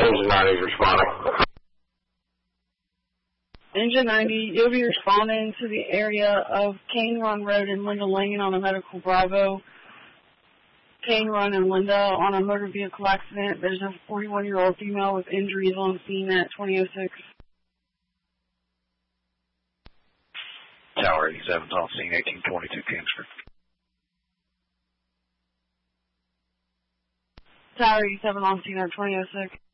Engine 90 is responding. Engine 90, you'll be responding to the area of Cane Run Road in Linda Lane on a medical Bravo. Cane Run and Linda on a motor vehicle accident. There's a 41-year-old female with injuries on scene at 2006. Tower 87's on scene, 1822 Kingsford. Tower 87 on scene at 2006.